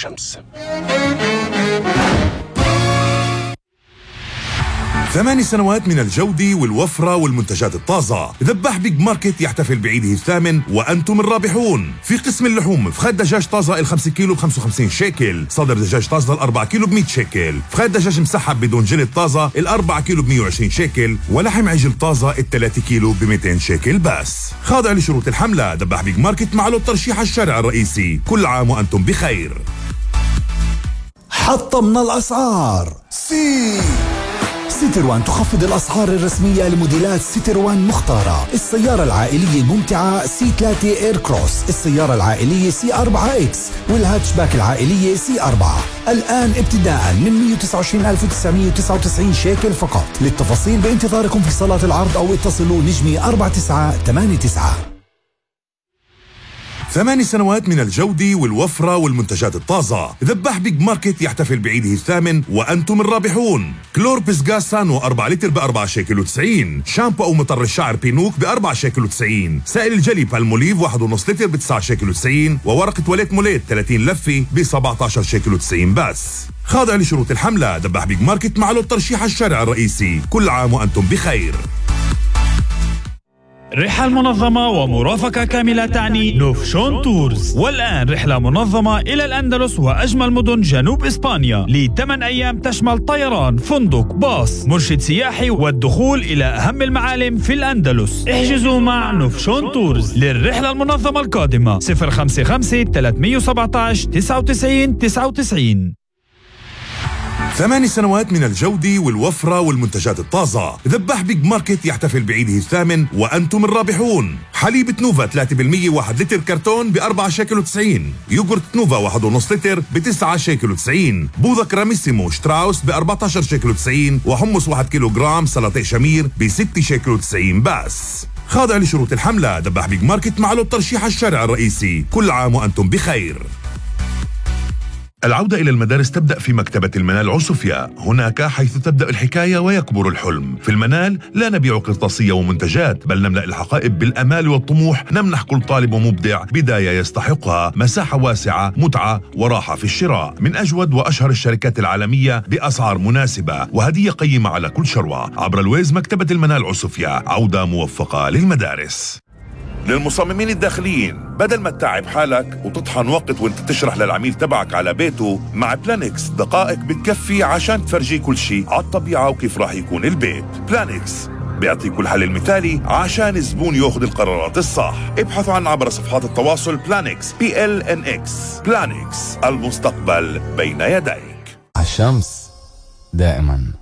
الشمس. 8 سنوات من الجودة والوفرة والمنتجات الطازة. ذباح بيج ماركت يحتفل بعيده الثامن وأنتم الرابحون. في قسم اللحوم فخاد دجاج طازة ال5 كيلو ب55 شيكل، صدر دجاج طازة ال4 كيلو ب100 شيكل، فخاد دجاج مسحب بدون جلد طازة ال4 كيلو ب120 شيكل، ولحم عجل طازة ال3 كيلو ب200 شيكل بس. خاضع لشروط الحملة. ذباح بيج ماركت مع له الترشيح الشارع الرئيسي. كل عام وأنتم بخير. حطمنا الأسعار. سيتروان تخفض الأسعار الرسمية لموديلات سيتروان مختارة. السيارة العائلية الممتعة C3 اير كروس، السيارة العائلية C4X، والهاتشباك العائلية C4. الآن ابتداء من 129,999 شيكل فقط. للتفاصيل بانتظاركم في صالات العرض أو اتصلوا نجمي 4989. 8 سنوات من الجودة والوفرة والمنتجات الطازة. ذباح بيج ماركت يحتفل بعيده الثامن وأنتم الرابحون. كلور بيسغاز سانو 4 لتر ب4 شيكل و90، شامبو أو مطر الشعر بينوك ب4 شيكل و90، سائل الجلي بالموليف 1.5 لتر ب9 شيكل و90، وورقة تواليت موليت 30 لفة ب17 شيكل و90 بس. خاضع لشروط الحملة. ذباح بيج ماركت مع له الترشيح الشارع الرئيسي. كل عام وأنتم بخير. رحلة منظمة ومرافقة كاملة تعني نوفشون تورز. والآن رحلة منظمة إلى الأندلس وأجمل مدن جنوب إسبانيا ل8 أيام تشمل طيران، فندق، باص، مرشد سياحي والدخول إلى أهم المعالم في الأندلس. احجزوا مع نوفشون تورز للرحلة المنظمة القادمة 055 317 99 99. 8 سنوات من الجودة والوفرة والمنتجات الطازة. ذباح بيج ماركت يحتفل بعيده الثامن وأنتم الرابحون. حليب نوفا 3% 1 لتر كرتون ب4 شيكل و90، يوغورت نوفا 1.5 لتر ب9 شيكل و90، بوظة كراميسيمو شتراوس ب14 شيكل و90، وحمص 1 كيلو جرام سلطة شمير ب6 شيكل و90 بس. خاضع لشروط الحملة. ذباح بيج ماركت مع له الترشيح الشارع الرئيسي. كل عام وأنتم بخير. العودة إلى المدارس تبدأ في مكتبة المنال عسوفيا. هناك حيث تبدأ الحكاية ويكبر الحلم. في المنال لا نبيع قرطاسية ومنتجات، بل نملأ الحقائب بالأمال والطموح. نمنح كل طالب ومبدع بداية يستحقها، مساحة واسعة، متعة وراحة في الشراء، من أجود وأشهر الشركات العالمية بأسعار مناسبة، وهدية قيمة على كل شروة. عبر الويز مكتبة المنال عسوفيا. عودة موفقة للمدارس. للمصممين الداخليين، بدل ما تتعب حالك وتطحن وقت وانت تشرح للعميل تبعك على بيته، مع بلانكس دقائق بتكفي عشان تفرجيه كل شيء على الطبيعة وكيف راح يكون البيت. بلانكس بيعطيكوا الحل المثالي عشان الزبون ياخذ القرارات الصح. ابحثوا عنا عبر صفحات التواصل بلانكس PLNX. بلانكس، المستقبل بين يديك. الشمس دائما